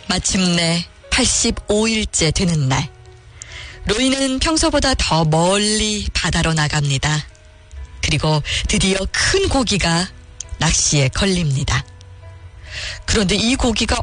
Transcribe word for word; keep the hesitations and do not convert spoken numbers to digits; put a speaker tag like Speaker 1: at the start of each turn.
Speaker 1: 마침내 팔십오 일째 되는 날, 로이는 평소보다 더 멀리 바다로 나갑니다. 그리고 드디어 큰 고기가 낚시에 걸립니다. 그런데 이 고기가